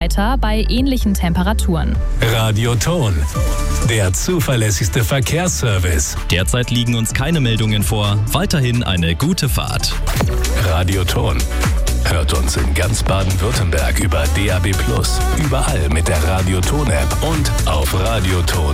weiter bei ähnlichen Temperaturen. Radioton, der zuverlässigste Verkehrsservice. Derzeit liegen uns keine Meldungen vor. Weiterhin eine gute Fahrt. Radioton. Hört uns in ganz Baden-Württemberg über DAB+, überall mit der Radioton-App und auf radioton.de.